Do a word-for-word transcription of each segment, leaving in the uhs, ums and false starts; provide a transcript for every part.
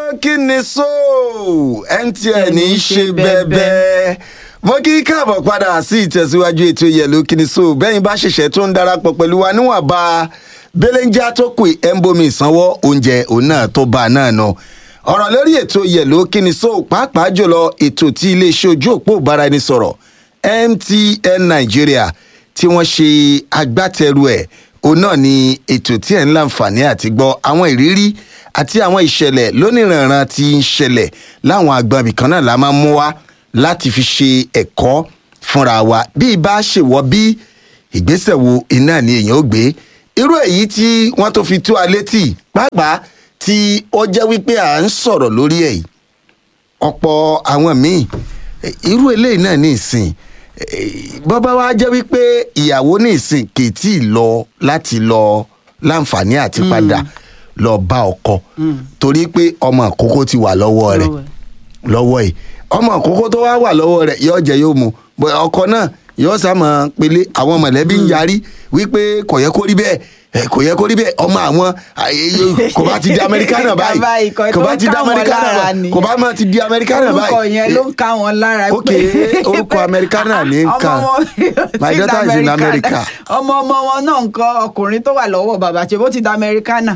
kí ni so M T N ń ṣe bẹ́ẹ̀bẹ́ẹ́ mo kí káàbọ̀ padà sí ìtẹ̀síwájú ètò Yẹ̀lò Kí ni so bẹ́yìn bá ṣẹ̀ṣẹ̀ tó ń darapọ̀ pẹ̀lú wa níwọ̀nba belenja tó kù ẹ̀ ń bomi ìsanwó oúnjẹ òun náà tó bá a náà nà ọ̀rọ̀ lórí ètò Yẹ̀lò Kí ni so pàápàá jùlọ ètò tí iléeṣẹ́ ojú òpó ìbáraẹnisọ̀rọ̀ M T N Nigeria tí wọ́n ṣe agbátẹrù ẹ̀ òun náà ni ètò tí ẹ̀ ń láǹfààní àti gbọ́ àwọn ìrírí àti àwọn ìṣẹ̀lẹ̀ lóníranran tí ń ṣẹlẹ̀ láwọn agbọ̀nbí kan náà la máa mú wá láti fi ṣe ẹ̀kọ́ fúnra wa bí ibà ṣèwọ́ bí ìgbésẹ̀ wo iná ni èèyàn ó gbé irú èyí tí wọ́n tó fi tó a létí pàápàá tí ó jẹ́ wípé à ń sọ̀rọ̀ lórí ẹ̀ ọ̀pọ̀ àwọn míì irú eléyìí náà ní ìsìn bọ́bá wa jẹ́ wípé ìyàwó ní ìsìn kì í tí ì lọ láti lọ láǹfààní àti padà lọ bá ọkọ torí pé ọmọ àkókò ti wà lọ́wọ́ rẹ̀ lọ́wọ́ ẹ̀ ọmọ àkókò tó wá wà lọ́wọ́ rẹ̀ yóò jẹ yóò mu ọkọ náà yóò sá mọ́ pélé àwọn mọ̀lẹ́bí ń yarí wípé kò yẹ kó rí bẹ́ẹ̀ kò yẹ kó rí bẹ́ẹ̀ ọmọ àwọn kò bá ti di amẹ́ríkánà báyìí kò bá ti di amẹ́ríkánà báyìí kò bá má ti di amẹ́ríkánà báyìí. orúkọ yẹn ló ń ká wọn lára pé. ok orúkọ amẹ́ríkánà ní ń ká my daughter is in America. ọmọ ọmọ wọn náà ń kọ ọkùnrin tó wà lọ́wọ́ bàbá ṣe bó ti di amẹ́ríkánà.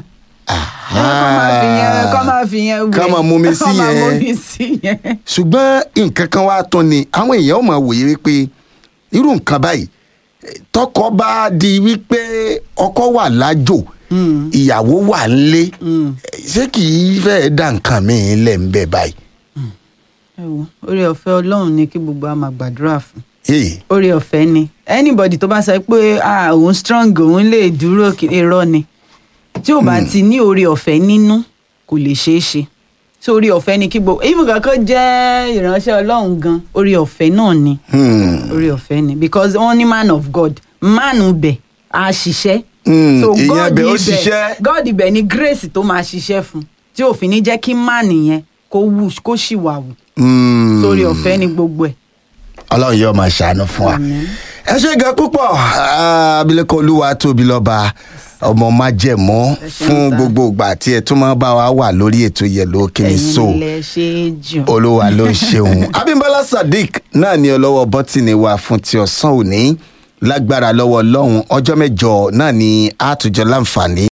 kọ́ máa fi yẹn wẹ̀ kọ́ máa mú mi sí yẹn ṣùgbọ́n nǹkan kan wá tán ni àwọn èèyàn ò máa wòye wípé irú nǹkan báyìí tọkọ bá di wípé ọkọ wà lájò ìyàwó wà nílé ṣé kì í fẹ́ẹ́ dá nǹkan míì lẹ̀ ń bẹ̀ báyìí. oore ọ̀fẹ́ Ọlọ́run ni kí gbogbo a máa gbàdúrà fún oore ọ̀fẹ́ ni anybody tó bá sọ pé òun strong òun lè dúró irọ́ ni tí ò bá ti ní oore ọ̀fẹ́ nínú kò lè ṣeé ṣe so oore ọ̀fẹ́ ni kí gbogbo even kankan jẹ́ ìránṣẹ́ Ọlọ́run gan oore ọ̀fẹ́ náà ni oore ọ̀fẹ́ ni because wọ́n ní man of God man bẹ̀ á ṣiṣẹ́ so God ibẹ̀ God ibẹ̀ ni grace tó máa ṣiṣẹ́ fún tí òfin ní jẹ́ kí man yẹn kó wù kó ṣì wà wù so oore ọ̀fẹ́ ni gbogbo ẹ̀. Ọlọ́run yóò máa ṣàánú fún wa ẹ ṣé gan púpọ̀ abilékọ Olúwatóbilọ́ba ọmọ májẹ̀mọ́ fún gbogbo ìgbà tí ẹ tún máa bá wa wà lórí ètò Yẹ̀lò Kí ni so Olúwa ló ṣeun Abímbọ́lá Sadiq náà ni ọlọ́wọ́ bọ́tìnì wa fún ti ọ̀sán òní lágbára lọ́wọ́ Ọlọ́run ọjọ́ mẹ́jọ náà ni àtúnjọ láǹfààní